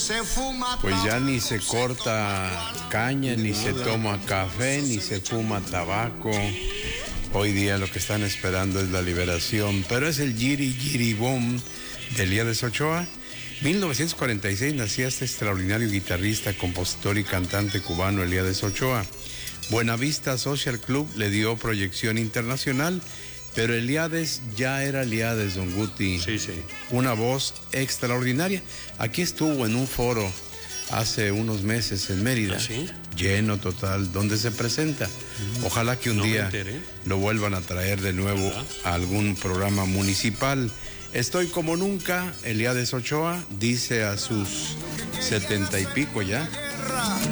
Pues ya ni se corta caña, ni se toma café, ni se fuma tabaco. Hoy día lo que están esperando es la liberación, pero es el Yiri Yiri Boom de Elías Ochoa. 1946 nacía este extraordinario guitarrista, compositor y cantante cubano Elías Ochoa. Buenavista Social Club le dio proyección internacional, pero Elías ya era Elías, don Guti. Sí. Una voz extraordinaria. Aquí estuvo en un foro hace unos meses en Mérida. ¿Ah, sí? Lleno total, donde se presenta. Ojalá que un día lo vuelvan a traer de nuevo a algún programa municipal. Estoy como nunca, Elías Ochoa, dice a sus 70 y pico ya.